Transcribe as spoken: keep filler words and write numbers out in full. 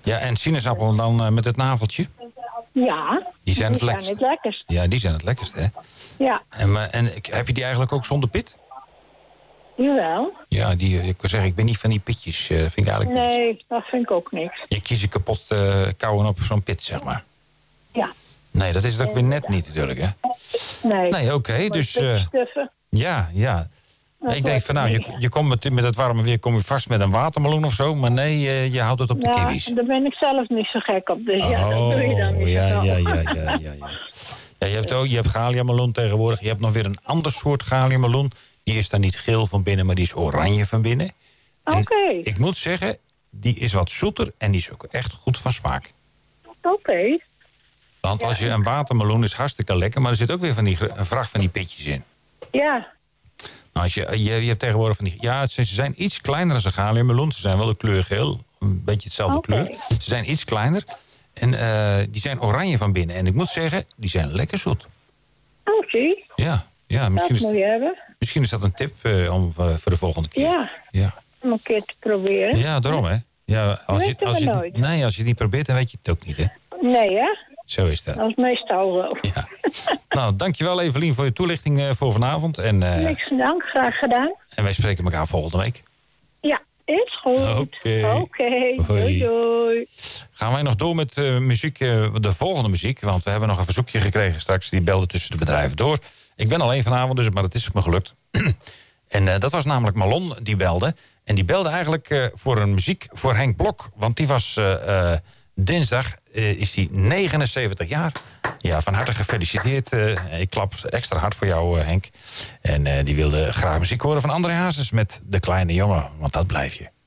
Ja, en sinaasappel dan uh, met het naveltje? Ja, die zijn het die lekkerst. zijn het lekkerst. Ja, die zijn het lekkerst, hè? Ja. En, uh, en heb je die eigenlijk ook zonder pit? Jawel. Ja, die, ik kan zeggen, ik ben niet van die pitjes. Uh, vind ik eigenlijk nee, niks. dat vind ik ook niks. Je kiest je kapot uh, kauwen op zo'n pit, zeg maar. Ja. Nee, dat is het ook weer net niet natuurlijk, hè? Nee. Nee, oké, okay, dus... Uh, ja, ja. Dat ik denk van nou, je, je komt met, met het warme weer kom je vast met een watermeloen of zo. Maar nee, je, je houdt het op de ja, kiwis. Ja, daar ben ik zelf niet zo gek op. Dus oh, ja, dat doe je dan niet ja, zo. ja, ja, ja, ja, ja. Ja, je hebt ook, je hebt Galia-meloen tegenwoordig. Je hebt nog weer een ander soort Galia-meloen. Die is dan niet geel van binnen, maar die is oranje van binnen. Oké. Okay. Ik moet zeggen, die is wat zoeter en die is ook echt goed van smaak. Oké. Okay. Want ja. als je een watermeloen is hartstikke lekker, maar er zit ook weer van die, een vracht van die pitjes in. Ja. Nou, als je, je, je hebt tegenwoordig van die... Ja, ze zijn iets kleiner dan een Galia-meloen. Ze zijn wel de kleur geel. Een beetje hetzelfde okay. kleur. Ze zijn iets kleiner. En uh, die zijn oranje van binnen. En ik moet zeggen, die zijn lekker zoet. Oké. Okay. Ja, ja misschien, dat is, moet je hebben. Misschien is dat een tip uh, om, uh, voor de volgende keer. Ja. ja. Om een keer te proberen. Ja, daarom hè. Ja, als weet je, als je, nooit. Nee, als je het niet probeert, dan weet je het ook niet hè. Nee hè. Zo is dat. Dat is meestal zo. Ja. Nou, dankjewel Evelien voor je toelichting uh, voor vanavond. En, uh, Niks dank, graag gedaan. En wij spreken elkaar volgende week. Ja, is goed. Oké. Okay. Okay. Doei, doei. Gaan wij nog door met uh, muziek, uh, de volgende muziek. Want we hebben nog een verzoekje gekregen straks. Die belde tussen de bedrijven door. Ik ben alleen vanavond, dus, maar het is me gelukt. En uh, dat was namelijk Malon die belde. En die belde eigenlijk uh, voor een muziek voor Henk Blok. Want die was uh, uh, dinsdag, uh, is die negenenzeventig jaar. Ja, van harte gefeliciteerd. Uh, ik klap extra hard voor jou, uh, Henk. En uh, die wilde graag muziek horen van André Hazes met De Kleine Jongen. Want dat blijf je.